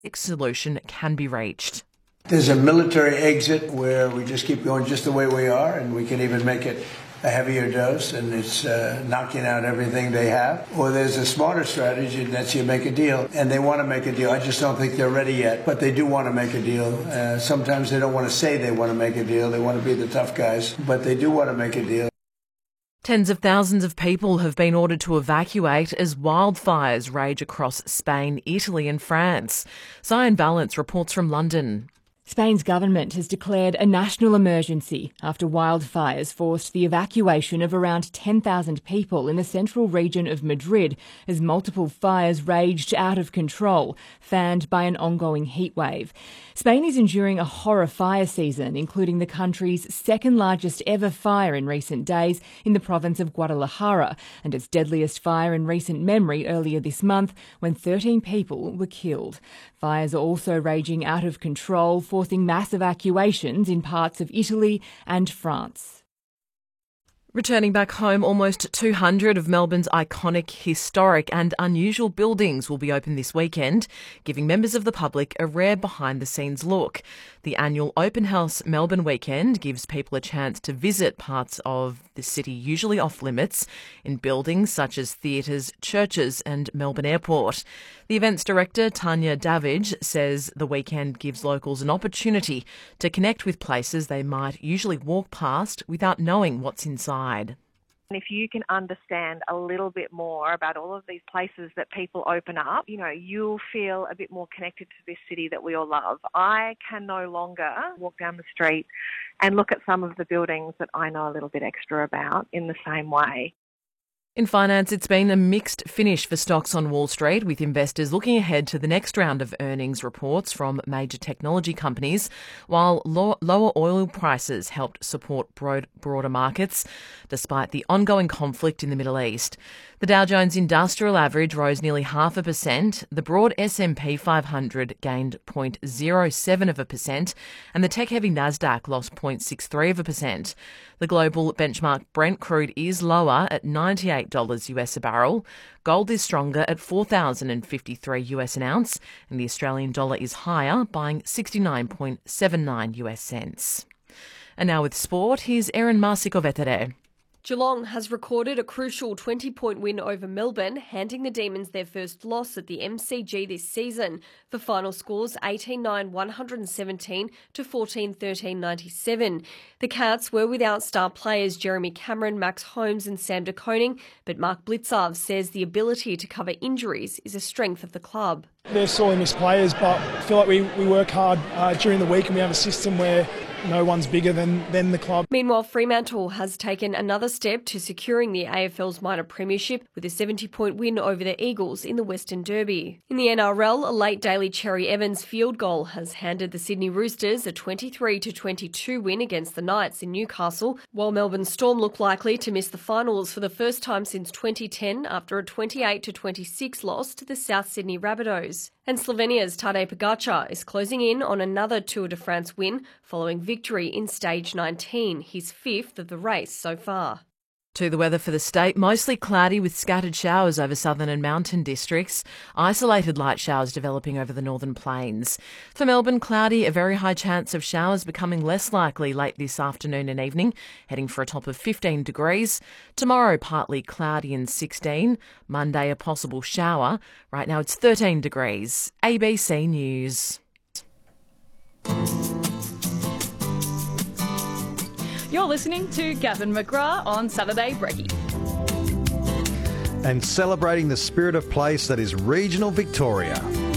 solution can be reached. There's a military exit where we just keep going just the way we are, and we can even make it a heavier dose, and it's knocking out everything they have. Or there's a smarter strategy, and that's you make a deal, and they want to make a deal. I just don't think they're ready yet, but they do want to make a deal. Sometimes they don't want to say they want to make a deal. They want to be the tough guys, but they do want to make a deal. Tens of thousands of people have been ordered to evacuate as wildfires rage across Spain, Italy and France. Zion Balance reports from London. Spain's government has declared a national emergency after wildfires forced the evacuation of around 10,000 people in the central region of Madrid as multiple fires raged out of control, fanned by an ongoing heatwave. Spain is enduring a horror fire season, including the country's second largest ever fire in recent days in the province of Guadalajara, and its deadliest fire in recent memory earlier this month when 13 people were killed. Fires are also raging out of control, forcing mass evacuations in parts of Italy and France. Returning back home, almost 200 of Melbourne's iconic, historic and unusual buildings will be open this weekend, giving members of the public a rare behind-the-scenes look. The annual Open House Melbourne weekend gives people a chance to visit parts of the city usually off-limits in buildings such as theatres, churches and Melbourne Airport. The events director, Tanya Davidge, says the weekend gives locals an opportunity to connect with places they might usually walk past without knowing what's inside. If you can understand a little bit more about all of these places that people open up, you'll feel a bit more connected to this city that we all love. I can no longer walk down the street and look at some of the buildings that I know a little bit extra about in the same way. In finance, it's been a mixed finish for stocks on Wall Street, with investors looking ahead to the next round of earnings reports from major technology companies, while lower oil prices helped support broader markets, despite the ongoing conflict in the Middle East. The Dow Jones Industrial Average rose nearly 0.5%, the broad S&P 500 gained 0.07%, and the tech-heavy Nasdaq lost 0.63%. The global benchmark Brent crude is lower at $98 US a barrel. Gold is stronger at $4,053 US an ounce, and the Australian dollar is higher, buying 69.79 US cents. And now with sport, here's Erin Marsico-Vetere. Geelong has recorded a crucial 20-point win over Melbourne, handing the Demons their first loss at the MCG this season. The final scores 18-9-117 to 14-13-97. The Cats were without star players Jeremy Cameron, Max Holmes and Sam De Koning, but Mark Blitzarv says the ability to cover injuries is a strength of the club. They're sorely missed players, but I feel like we work hard during the week, and we have a system where no one's bigger than the club. Meanwhile, Fremantle has taken another step to securing the AFL's minor premiership with a 70-point win over the Eagles in the Western Derby. In the NRL, a late Daly Cherry Evans field goal has handed the Sydney Roosters a 23-22 win against the Knights in Newcastle, while Melbourne Storm look likely to miss the finals for the first time since 2010 after a 28-26 loss to the South Sydney Rabbitohs. And Slovenia's Tadej Pogačar is closing in on another Tour de France win following victory in Stage 19, his fifth of the race so far. To the weather for the state, mostly cloudy with scattered showers over southern and mountain districts, isolated light showers developing over the northern plains. For Melbourne, cloudy, a very high chance of showers becoming less likely late this afternoon and evening, heading for a top of 15 degrees. Tomorrow, partly cloudy and 16. Monday, a possible shower. Right now it's 13 degrees. ABC News. You're listening to Gavin McGrath on Saturday Brekkie. And celebrating the spirit of place that is regional Victoria.